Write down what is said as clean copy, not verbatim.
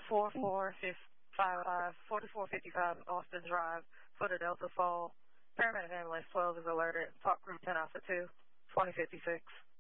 4455 Austin Drive, for the Delta Fall. Paramedic Ambulance 12 is alerted. Talk Group 10 Alpha 2, 2056.